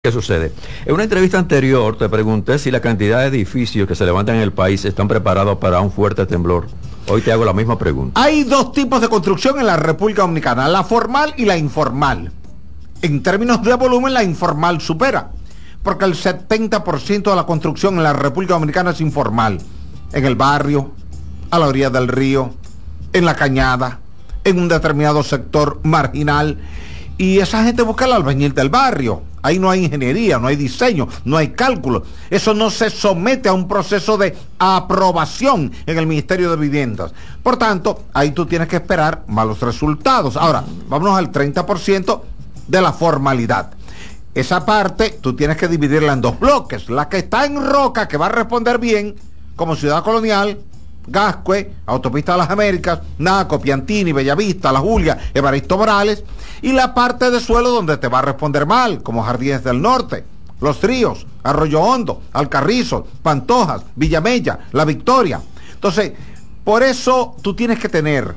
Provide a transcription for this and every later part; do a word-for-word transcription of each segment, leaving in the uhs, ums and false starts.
¿Qué sucede? En una entrevista anterior te pregunté si la cantidad de edificios que se levantan en el país están preparados para un fuerte temblor. Hoy te hago la misma pregunta. Hay dos tipos de construcción en la República Dominicana, la formal y la informal. En términos de volumen, la informal supera, porque el setenta por ciento de la construcción en la República Dominicana es informal. En el barrio, a la orilla del río, en la cañada, en un determinado sector marginal. Y esa gente busca el albañil del barrio. Ahí no hay ingeniería, no hay diseño, no hay cálculo. Eso no se somete a un proceso de aprobación en el Ministerio de Viviendas. Por tanto, ahí tú tienes que esperar malos resultados. Ahora, vámonos al treinta por ciento de la formalidad. Esa parte tú tienes que dividirla en dos bloques. La que está en Roca, que va a responder bien, como Ciudad Colonial, Gascue, Autopista de las Américas, Naco, Piantini, Bellavista, La Julia, Evaristo Morales, y la parte de suelo donde te va a responder mal, como Jardines del Norte, Los Ríos, Arroyo Hondo, Alcarrizo, Pantojas, Villamella, La Victoria. Entonces, por eso tú tienes que tener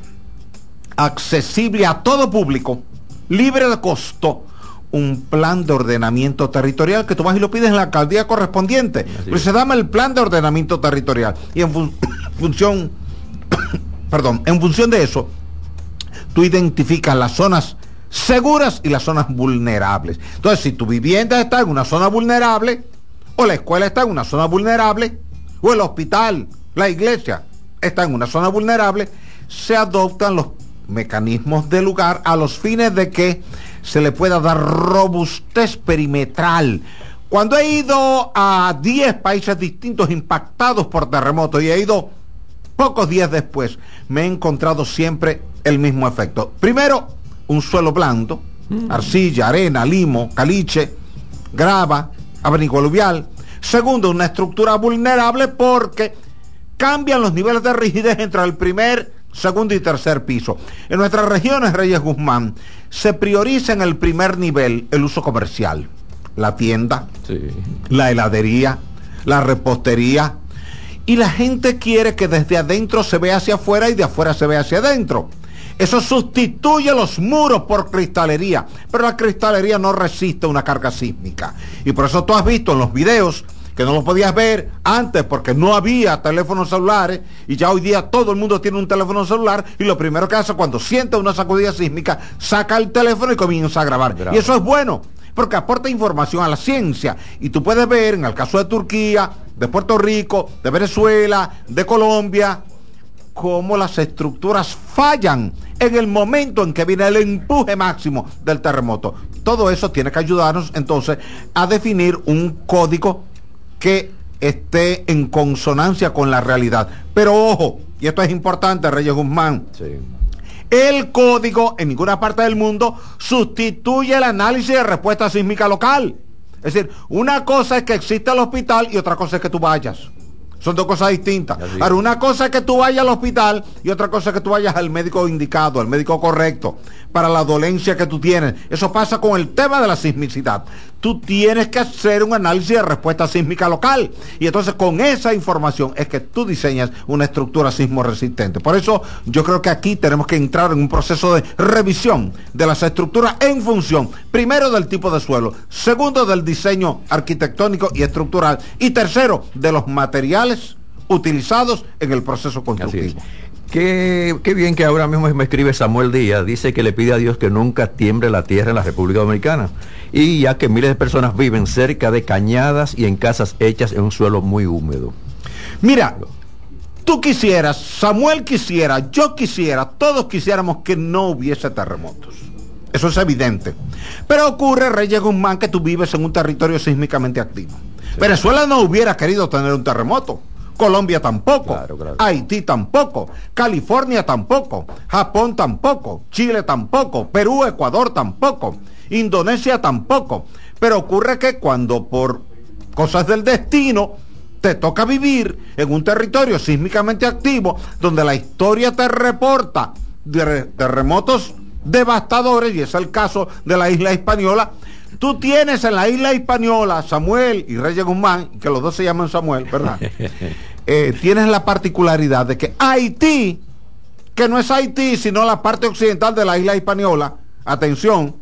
accesible a todo público, libre de costo, un plan de ordenamiento territorial que tú vas y lo pides en la alcaldía correspondiente. Pero se llama el plan de ordenamiento territorial. Y en fun función, perdón, en función de eso, tú identificas las zonas seguras y las zonas vulnerables. Entonces, si tu vivienda está en una zona vulnerable, o la escuela está en una zona vulnerable, o el hospital, la iglesia está en una zona vulnerable, se adoptan los mecanismos del lugar a los fines de que se le pueda dar robustez perimetral. Cuando he ido a diez países distintos impactados por terremotos y he ido pocos días después, me he encontrado siempre el mismo efecto. Primero, un suelo blando, mm. arcilla, arena, limo, caliche, grava, abanico aluvial. Segundo, una estructura vulnerable porque cambian los niveles de rigidez entre el primer, segundo y tercer piso. En nuestras regiones, Reyes Guzmán, se prioriza en el primer nivel el uso comercial. La tienda, sí. la heladería, la repostería. Y la gente quiere que desde adentro se vea hacia afuera y de afuera se vea hacia adentro. Eso sustituye los muros por cristalería, pero la cristalería no resiste una carga sísmica. Y por eso tú has visto en los videos que no lo podías ver antes porque no había teléfonos celulares, y ya hoy día todo el mundo tiene un teléfono celular, y lo primero que hace cuando siente una sacudida sísmica, saca el teléfono y comienza a grabar. Bravo. Y eso es bueno, porque aporta información a la ciencia. Y tú puedes ver en el caso de Turquía, de Puerto Rico, de Venezuela, de Colombia, cómo las estructuras fallan en el momento en que viene el empuje máximo del terremoto. Todo eso tiene que ayudarnos entonces a definir un código que esté en consonancia con la realidad. Pero ojo, y esto es importante, Reyes Guzmán, sí. el código en ninguna parte del mundo sustituye el análisis de respuesta sísmica local. Es decir, una cosa es que exista el hospital y otra cosa es que tú vayas. Son dos cosas distintas. Ahora, una cosa es que tú vayas al hospital y otra cosa es que tú vayas al médico indicado, al médico correcto, para la dolencia que tú tienes. Eso pasa con el tema de la sismicidad. Tú tienes que hacer un análisis de respuesta sísmica local. Y entonces con esa información es que tú diseñas una estructura sismo resistente. Por eso yo creo que aquí tenemos que entrar en un proceso de revisión de las estructuras en función, primero, del tipo de suelo, segundo, del diseño arquitectónico y estructural, y tercero, de los materiales utilizados en el proceso constructivo. Qué, qué bien que ahora mismo me escribe Samuel Díaz, dice que le pide a Dios que nunca tiemble la tierra en la República Dominicana, y ya que miles de personas viven cerca de cañadas y en casas hechas en un suelo muy húmedo. Mira, tú quisieras, Samuel quisiera, yo quisiera, todos quisiéramos que no hubiese terremotos. Eso es evidente. Pero ocurre, Reyes Guzmán, que tú vives en un territorio sísmicamente activo. Sí. Venezuela no hubiera querido tener un terremoto. Colombia tampoco, claro, claro. Haití tampoco, California tampoco, Japón tampoco, Chile tampoco, Perú, Ecuador tampoco, Indonesia tampoco. Pero ocurre que cuando por cosas del destino te toca vivir en un territorio sísmicamente activo, donde la historia te reporta de terremotos devastadores, y es el caso de la isla Hispaniola. Tú tienes en la isla Hispaniola, Samuel y Reyes Guzmán, que los dos se llaman Samuel, ¿verdad? eh, tienes la particularidad de que Haití, que no es Haití, sino la parte occidental de la isla Hispaniola, atención,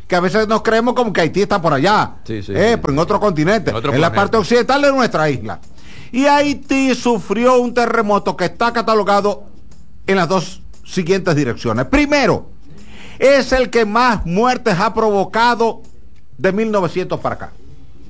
que a veces nos creemos como que Haití está por allá, sí, sí, eh, sí. Pero en otro continente, en, otro en la parte occidental de nuestra isla. Y Haití sufrió un terremoto que está catalogado en las dos siguientes direcciones. Primero, es el que más muertes ha provocado de mil novecientos para acá.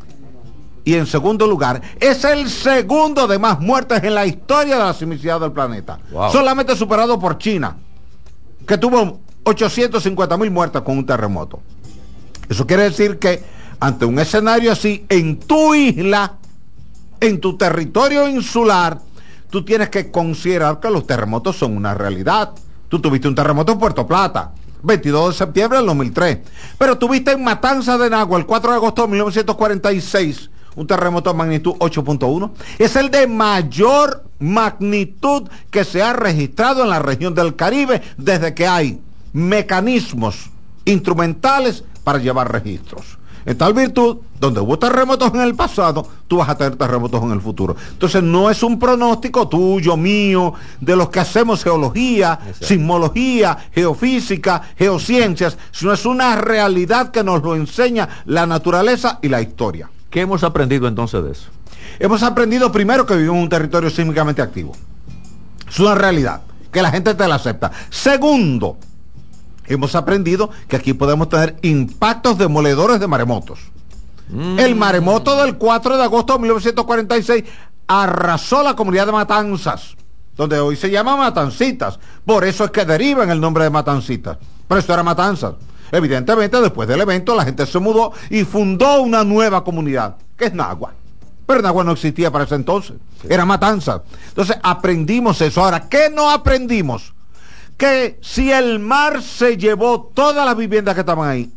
Y en segundo lugar, es el segundo de más muertes en la historia de la sismicidad del planeta. Wow. Solamente superado por China, que tuvo ochocientos cincuenta mil muertes con un terremoto. Eso quiere decir que ante un escenario así, en tu isla, en tu territorio insular, tú tienes que considerar que los terremotos son una realidad. Tú tuviste un terremoto en Puerto Plata, veintidós de septiembre del dos mil tres, pero tuviste en Matanzas de Nagua el cuatro de agosto de mil novecientos cuarenta y seis un terremoto de magnitud ocho punto uno. Es el de mayor magnitud que se ha registrado en la región del Caribe desde que hay mecanismos instrumentales para llevar registros. En tal virtud, donde hubo terremotos en el pasado, tú vas a tener terremotos en el futuro. Entonces no es un pronóstico tuyo, mío, de los que hacemos geología, exacto, sismología, geofísica, geociencias, sino es una realidad que nos lo enseña la naturaleza y la historia. ¿Qué hemos aprendido entonces de eso? Hemos aprendido primero que vivimos en un territorio sísmicamente activo. Es una realidad, que la gente te la acepta. Segundo, hemos aprendido que aquí podemos tener impactos demoledores de maremotos. Mm. El maremoto del cuatro de agosto de mil novecientos cuarenta y seis arrasó la comunidad de Matanzas, donde hoy se llama Matancitas. Por eso es que derivan el nombre de Matancitas. Pero esto era Matanzas. Evidentemente, después del evento, la gente se mudó y fundó una nueva comunidad, que es Nagua. Pero Nagua no existía para ese entonces. Sí. Era Matanzas. Entonces, aprendimos eso. Ahora, ¿qué no aprendimos? Que si el mar se llevó todas las viviendas que estaban ahí,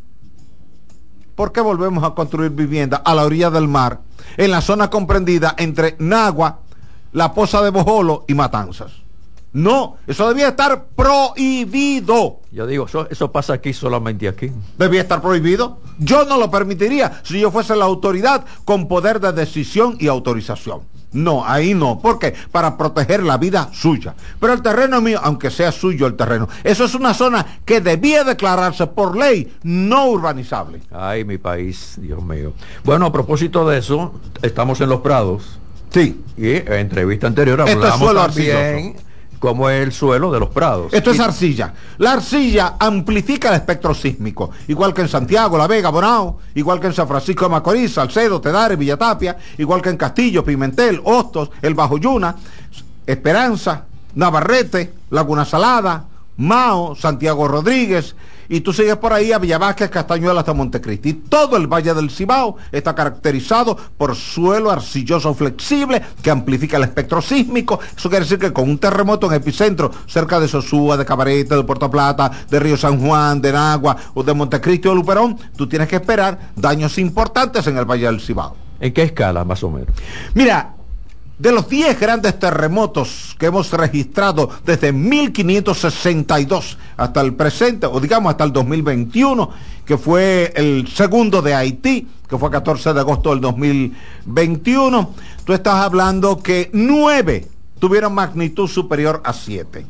¿por qué volvemos a construir viviendas a la orilla del mar, en la zona comprendida entre Nagua, la Poza de Bojolo y Matanzas? No, eso debía estar prohibido. Yo digo, eso, eso pasa aquí, solamente aquí. Debía estar prohibido. Yo no lo permitiría si yo fuese la autoridad con poder de decisión y autorización. No, ahí no. ¿Por qué? Para proteger la vida suya. Pero el terreno es mío, aunque sea suyo el terreno. Eso es una zona que debía declararse por ley no urbanizable. Ay, mi país, Dios mío. Bueno, a propósito de eso, estamos en Los Prados. Sí. Y en entrevista anterior hablamos también como es el suelo de Los Prados. Esto es arcilla. La arcilla amplifica el espectro sísmico, igual que en Santiago, La Vega, Bonao, igual que en San Francisco de Macorís, Salcedo, Tedares, Villatapia, igual que en Castillo, Pimentel, Hostos, El Bajo Yuna, Esperanza, Navarrete, Laguna Salada, Mao, Santiago Rodríguez, y tú sigues por ahí a Villavásquez, Castañuela hasta Montecristi. Todo el Valle del Cibao está caracterizado por suelo arcilloso flexible que amplifica el espectro sísmico. Eso quiere decir que con un terremoto en epicentro cerca de Sosúa, de Cabarete, de Puerto Plata, de Río San Juan, de Nagua o de Montecristi o Luperón, tú tienes que esperar daños importantes en el Valle del Cibao. ¿En qué escala más o menos? Mira, de los diez grandes terremotos que hemos registrado desde mil quinientos sesenta y dos hasta el presente, o digamos hasta el dos mil veintiuno, que fue el segundo de Haití, que fue catorce de agosto del dos mil veintiuno, tú estás hablando que nueve tuvieron magnitud superior a siete.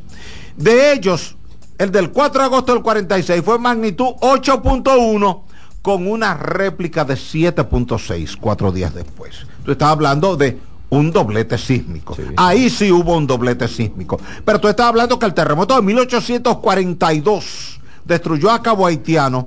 De ellos, el del cuatro de agosto del cuarenta y seis fue magnitud ocho punto uno, con una réplica de siete punto seis cuatro días después. Tú estás hablando de un doblete sísmico. Sí. Ahí sí hubo un doblete sísmico. Pero tú estás hablando que el terremoto de mil ochocientos cuarenta y dos destruyó a Cabo Haitiano,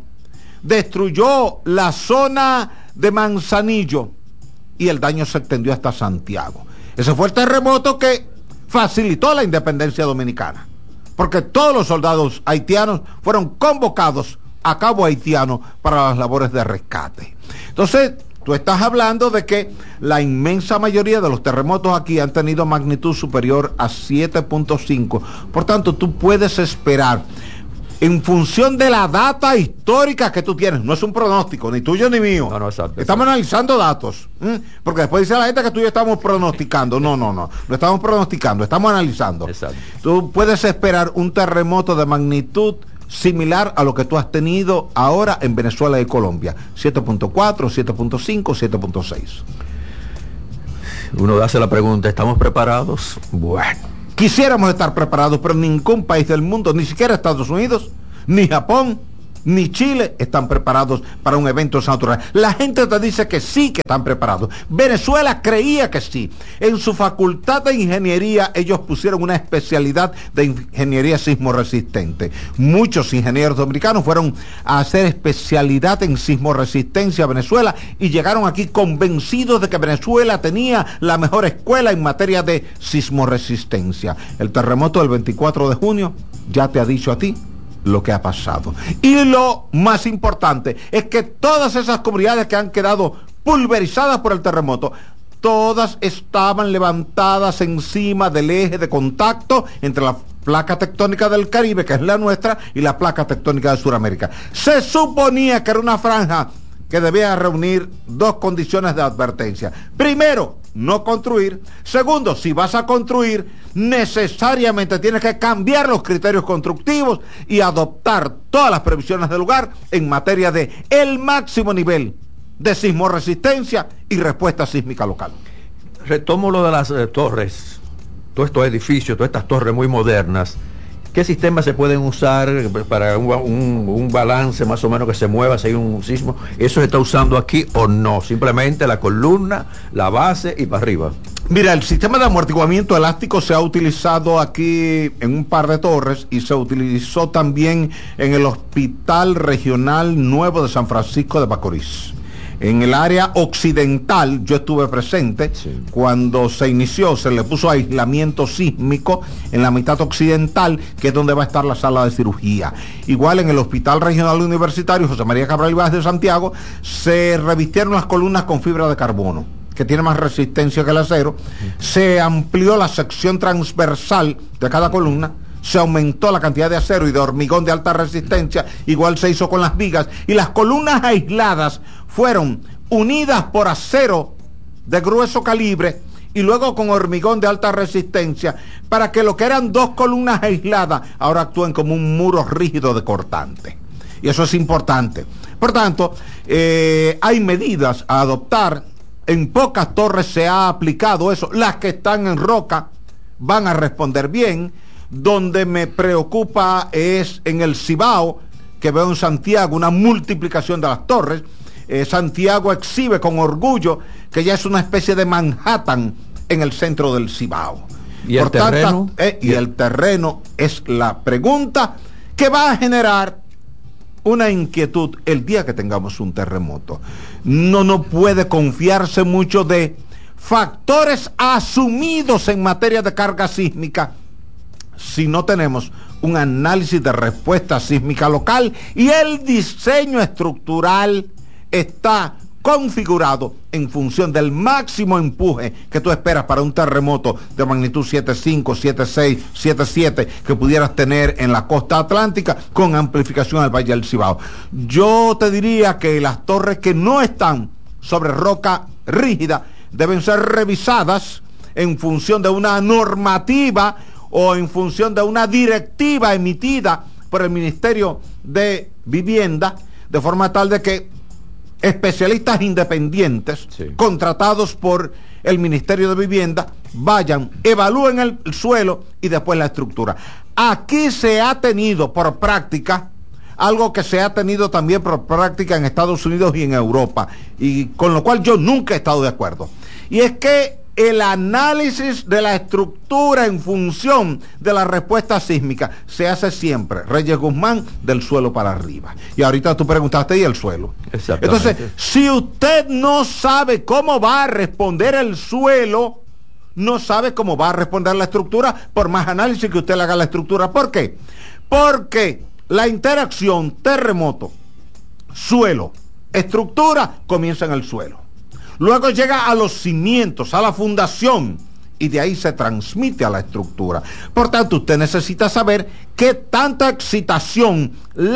destruyó la zona de Manzanillo y el daño se extendió hasta Santiago. Ese fue el terremoto que facilitó la independencia dominicana, porque todos los soldados haitianos fueron convocados a Cabo Haitiano para las labores de rescate. Entonces, tú estás hablando de que la inmensa mayoría de los terremotos aquí han tenido magnitud superior a siete punto cinco. Por tanto, tú puedes esperar, en función de la data histórica que tú tienes, no es un pronóstico, ni tuyo ni mío. No, no, exacto, estamos exacto. analizando datos. ¿eh? Porque después dice la gente que tú y yo estamos pronosticando. No, no, no. No estamos pronosticando, estamos analizando. Exacto. Tú puedes esperar un terremoto de magnitud similar a lo que tú has tenido ahora en Venezuela y Colombia, siete punto cuatro, siete punto cinco, siete punto seis. Uno hace la pregunta, ¿estamos preparados? Bueno, quisiéramos estar preparados, pero ningún país del mundo, ni siquiera Estados Unidos, ni Japón, ni Chile están preparados para un evento natural. La gente te dice que sí que están preparados. Venezuela creía que sí. En su facultad de ingeniería ellos pusieron una especialidad de ingeniería sismoresistente. Muchos ingenieros dominicanos fueron a hacer especialidad en sismoresistencia a Venezuela y llegaron aquí convencidos de que Venezuela tenía la mejor escuela en materia de sismoresistencia. El terremoto del veinticuatro de junio ya te ha dicho a ti lo que ha pasado. Y lo más importante es que todas esas comunidades que han quedado pulverizadas por el terremoto, todas estaban levantadas encima del eje de contacto entre la placa tectónica del Caribe, que es la nuestra, y la placa tectónica de Sudamérica. Se suponía que era una franja que debía reunir dos condiciones de advertencia. Primero, no construir. Segundo, si vas a construir, necesariamente tienes que cambiar los criterios constructivos y adoptar todas las previsiones del lugar en materia de el máximo nivel de sismoresistencia y respuesta sísmica local. Retomo lo de las eh, torres, todos estos edificios, todas estas torres muy modernas. ¿Qué sistemas se pueden usar para un, un, un balance más o menos que se mueva si hay un sismo? ¿Eso se está usando aquí o no? Simplemente la columna, la base y para arriba. Mira, el sistema de amortiguamiento elástico se ha utilizado aquí en un par de torres y se utilizó también en el Hospital Regional Nuevo de San Francisco de Macorís. En el área occidental, yo estuve presente, sí, cuando se inició, se le puso aislamiento sísmico en la mitad occidental, que es donde va a estar la sala de cirugía. Igual en el Hospital Regional Universitario José María Cabral Ibáez de Santiago, se revistieron las columnas con fibra de carbono, que tiene más resistencia que el acero. Se amplió la sección transversal de cada columna, se aumentó la cantidad de acero y de hormigón de alta resistencia, igual se hizo con las vigas, y las columnas aisladas fueron unidas por acero de grueso calibre y luego con hormigón de alta resistencia, para que lo que eran dos columnas aisladas ahora actúen como un muro rígido de cortante. Y eso es importante. Por tanto, eh, hay medidas a adoptar. En pocas torres se ha aplicado eso. Las que están en roca van a responder bien. Donde me preocupa es en el Cibao, que veo en Santiago una multiplicación de las torres. Eh, Santiago exhibe con orgullo que ya es una especie de Manhattan en el centro del Cibao. ¿Y el terreno? Eh, y el terreno es la pregunta que va a generar una inquietud el día que tengamos un terremoto. No, no puede confiarse mucho de factores asumidos en materia de carga sísmica si no tenemos un análisis de respuesta sísmica local y el diseño estructural está configurado en función del máximo empuje que tú esperas para un terremoto de magnitud siete punto cinco, siete punto seis, siete punto siete que pudieras tener en la costa atlántica con amplificación al Valle del Cibao. Yo te diría que las torres que no están sobre roca rígida deben ser revisadas en función de una normativa o en función de una directiva emitida por el Ministerio de Vivienda, de forma tal de que especialistas independientes, sí, contratados por el Ministerio de Vivienda, vayan, evalúen el, el suelo y después la estructura. Aquí se ha tenido por práctica algo que se ha tenido también por práctica en Estados Unidos y en Europa, y con lo cual yo nunca he estado de acuerdo. Y es que el análisis de la estructura en función de la respuesta sísmica se hace siempre, Reyes Guzmán, del suelo para arriba. Y ahorita tú preguntaste, ¿y el suelo? Entonces, si usted no sabe cómo va a responder el suelo, no sabe cómo va a responder la estructura, por más análisis que usted le haga a la estructura. ¿Por qué? Porque la interacción terremoto, suelo, estructura, comienza en el suelo. Luego llega a los cimientos, a la fundación, y de ahí se transmite a la estructura. Por tanto, usted necesita saber qué tanta excitación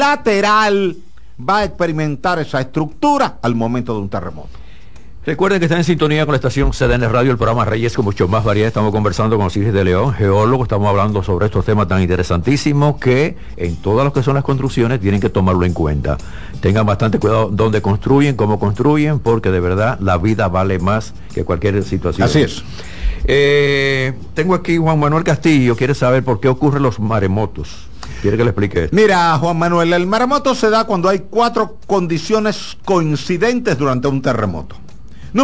lateral va a experimentar esa estructura al momento de un terremoto. Recuerden que están en sintonía con la estación C D N Radio, el programa Reyes con mucho más variedad. Estamos conversando con Osiris de León, geólogo. Estamos hablando sobre estos temas tan interesantísimos que en todas lo que son las construcciones tienen que tomarlo en cuenta. Tengan bastante cuidado dónde construyen, cómo construyen, porque de verdad la vida vale más que cualquier situación. Así es. Eh, tengo aquí Juan Manuel Castillo, quiere saber por qué ocurren los maremotos. Quiere que le explique esto. Mira, Juan Manuel, el maremoto se da cuando hay cuatro condiciones coincidentes durante un terremoto.